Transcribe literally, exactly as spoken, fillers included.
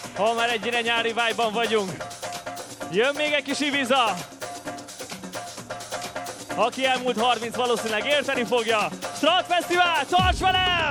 Ha már egyre nyári vibe-ban vagyunk. Jön még egy kis Ibiza. Aki elmúlt harminc valószínűleg érteni fogja. Strand Fesztivál, tarts velem!